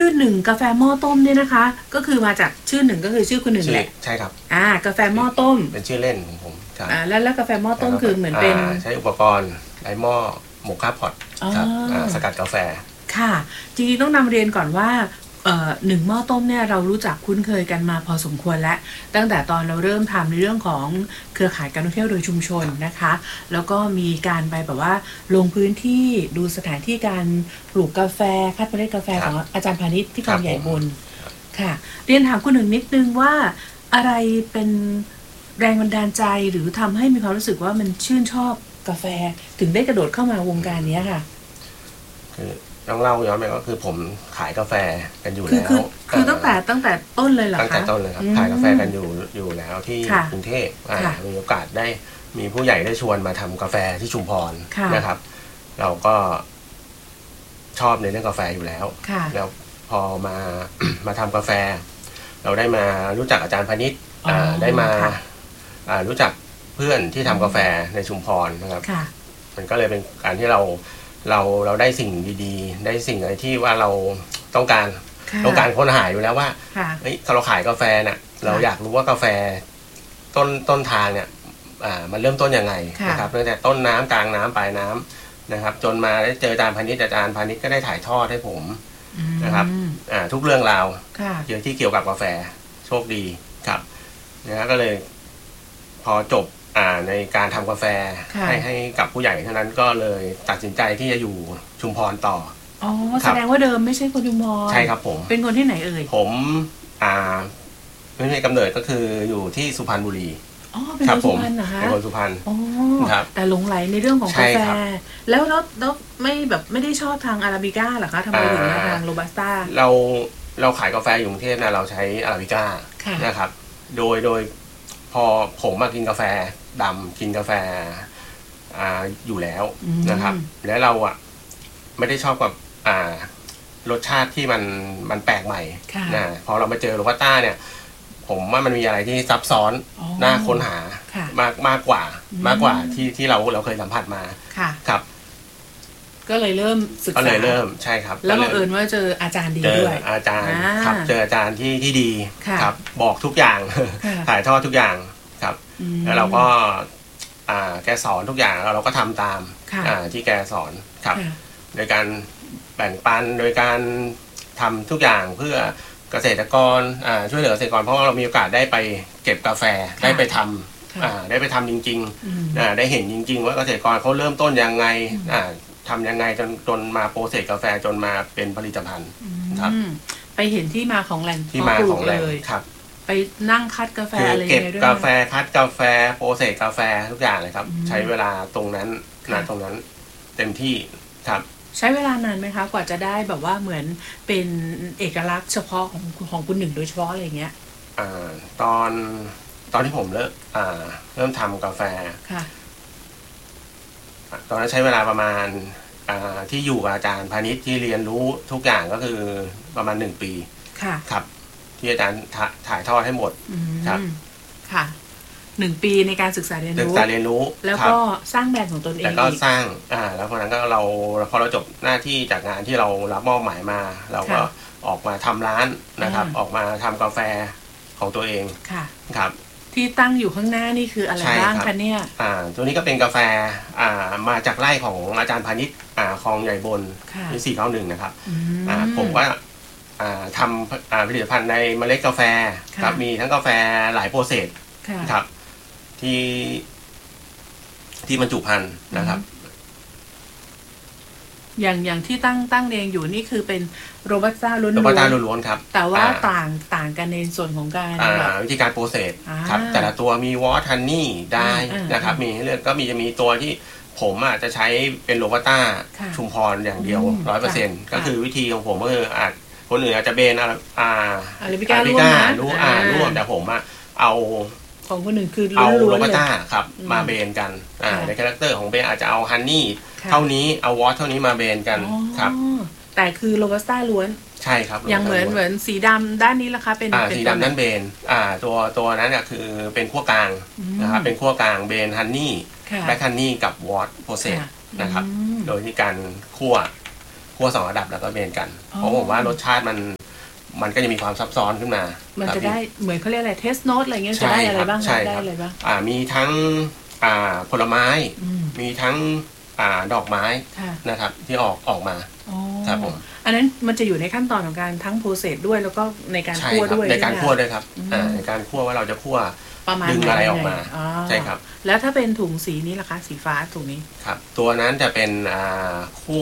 หนึ่งกาแฟหม้อต้มเนี่ยนะคะก็คือมาจากชื่อหนึ่งก็คือชื่อคุณหนึ่งแหละใช่ครับกาแฟหม้อต้มเป็นชื่อเล่นของผมครับแล้วกาแฟหม้อต้มคือเหมือนเป็นใช้อุปกรณ์ไอหม้อโมคาพอตครับสกัดกาแฟค่ะจริงๆต้องนำเรียนก่อนว่าหนึ่งหม้อต้มเนี่ยเรารู้จักคุ้นเคยกันมาพอสมควรแล้วตั้งแต่ตอนเราเริ่มทำในเรื่องของเครือข่ายการท่องเที่ยวโดยชุมชนนะคะแล้วก็มีการไปแบบว่าลงพื้นที่ดูสถานที่การปลูกกาแฟคัดเมล็ดกาแฟของอาจารย์พานิชที่คลองใหญ่บนค่ะเรียนถามคุณหนึ่งนิดนึงว่าอะไรเป็นแรงบันดาลใจหรือทำให้มีความรู้สึกว่ามันชื่นชอบกาแฟถึงได้กระโดดเข้ามาวงการนี้ค่ะคือต้องเล่าย้อนไปก็คือผมขายกาแฟกันอยู่แล้วคือตั้งแต่ต้นเลยเหรอคะตั้งแต่ต้นเลยครับขายกาแฟกันอยู่แล้วที่กรุงเทพมีโอกาสได้มีผู้ใหญ่ได้ชวนมาทำกาแฟที่ชุมพรนะครับ เราก็ชอบในเรื่องกาแฟอยู่แล้วแล้วพอมาทำกาแฟเราได้มารู้จักอาจารย์พานิชได้มารู้จักเพื่อนที่ทำกาแฟในชุมพรนะครับมันก็เลยเป็นการที่เราได้สิ่งดีๆได้สิ่งอะไรที่ว่าเราต้องการค้นหาอยู่แล้วว่าเราขายกาแฟเนี่ยเราอยากรู้ว่ากาแฟต้นทางเนี่ยมันเริ่มต้นยังไงนะครับตั้งแต่ต้นน้ำกลางน้ำปลายน้ำนะครับจนมาได้เจออาจารย์พานิชก็ได้ถ่ายทอดให้ผมนะครับทุกเรื่องราวที่เกี่ยวกับกาแฟโชคดีครับนะก็เลยพอจบในการทำกาแฟให้กับผู้ใหญ่เท่านั้นก็เลยตัดสินใจที่จะอยู่ชุมพรต่อแสดงว่าเดิมไม่ใช่คนชุมพรใช่ครับผมเป็นคนที่ไหนเอ่ยผมไม่ใช่กำเนิดก็คืออยู่ที่สุพรรณบุรีเป็นคนสุพรรณเหรอคะเป็นคนสุพรรณครับแต่หลงไหลในเรื่องของกาแฟแล้วไม่ได้ชอบทางอาราบิก้าเหรอคะทำไมถึงมาทางโรบัสต้าเราขายกาแฟอยู่กรุงเทพนะเราใช้อาราบิก้านะครับโดยพอผมมากินกาแฟดำกินกาแฟอยู่แล้วนะครับแล้วเราไม่ได้ชอบกับรสชาติที่มันแปลกใหม่นะพอเรามาเจอโรบัสต้าเนี่ยผมว่ามันมีอะไรที่ซับซ้อนน่าค้นหามากกว่าที่เราเคยสัมผัสมาครับก็เลยเริ่มศึกษาใช่ครับแล้วบังเอิญว่าเจออาจารย์ดีด้วยอาจารย์ครับเจออาจารย์ที่ดีครับบอกทุกอย่างถ่ายทอดทุกอย่างครับแล้วเราก็แกสอนทุกอย่างเราก็ทำตามที่แกสอนครับโดยการแบ่งปันโดยการทำทุกอย่างเพื่อเกษตรกรช่วยเหลือเกษตรกรเพราะว่าเรามีโอกาสได้ไปเก็บกาแฟได้ไปทำได้ไปทำจริงๆได้เห็นจริงๆว่าเกษตรกรเขาเริ่มต้นยังไงทำยังไงจนมาโปรเซสกาแฟจนมาเป็นผลิตภัณฑ์ครับไปเห็นที่มาของแหล่งที่มาของแหล่งครับไปนั่งคัดกาแฟอะไรเก็บกาแฟคัดกาแฟโปรเซสกาแฟทุกอย่างเลยครับใช้เวลาตรงนั้นเต็มที่ครับใช้เวลานานไหมคะกว่าจะได้แบบว่าเหมือนเป็นเอกลักษณ์เฉพาะของคุณหนึ่งโดยเฉพาะอะไรเงี้ยตอนที่ผมเริ่มทำกาแฟตอนนั้นใช้เวลาประมาณที่อยู่กับอาจารย์พานิชที่เรียนรู้ทุกอย่างก็คือประมาณ1 ปีครับที่อาจารย์ถ่ายทอดให้หมดครับค่ะ1 ปีในการศึกษาเรียนรู้แล้วก็สร้างแบรนด์ของตนเองแล้วก็สร้างแล้วพอนั้นก็พอเราจบหน้าที่จากงานที่เรารับมอบหมายมาเราก็ออกมาทำร้านนะครับออกมาทำกาแฟของตัวเองครับที่ตั้งอยู่ข้างหน้านี่คืออะไรบ้างคะเนี่ยตัวนี้ก็เป็นกาแฟมาจากไร่ของอาจารย์พานิชคลองใหญ่บนที่491นะครับผมก็ทำผลิตภัณฑ์ในเมล็ดกาแฟครับมีทั้งกาแฟหลายโปรเซสครับที่บรรจุภัณฑ์นะครับอย่างที่ตั้งเองอยู่นี่คือเป็นโรบัสต้าล้วนๆครับแต่ว่าต่างกันในส่วนของการวิธีการโปรเซสครับแต่ละตัวมีวอทฮันนี่ได้นะครับมีเลือกก็จะมีตัวที่ผมจะใช้เป็นโรบัสต้าชุมพรอย่างเดียว 100% ก็คือวิธีของผมก็คือคนอื่นอาจจะเบนอาราบิก้าร่วมแต่ผมเอาของคนหนึ่งคือเอาโรบัสต้าครับมาเบนกันในคาแรคเตอร์ของเบนอาจจะเอาฮันนี่เท่านี้เอาวอทเท่านี้มาเบนกันครับแต่คือโรบัสต้าล้วนใช่ครับยังเหมือนสีดำด้านนี้ล่ะคะเป็นสีดำนั่นเบนตัวนั้นคือเป็นขั้วกลางนะครับเป็นขั้วกลางเบนฮันนี่แบล็คฮันนี่กับวอทโปรเซสนะครับโดยที่การคั่วคั่ว2 ระดับแล้วก็เบนกันเพราะผมว่ารสชาติมันก็จะมีความซับซ้อนขึ้นมามันจะได้เหมือนเขาเรียกอะไรเทสโนตอะไรเงี้ยจะได้อะไรบ้างได้อะไรบ้างมีทั้งผลไม้มีทั้งดอกไม้นะครับที่ออกมาครับผมอันนั้นมันจะอยู่ในขั้นตอนของการทั้งโปรเซสด้วยแล้วก็ในการคั่วด้วยในการคั่วด้วยครับในการคั่วว่าเราจะคั่วดึงอะไรออกมาใช่ครับแล้วถ้าเป็นถุงสีนี้ล่ะคะสีฟ้าถุงนี้ครับตัวนั้นจะเป็นคั่ว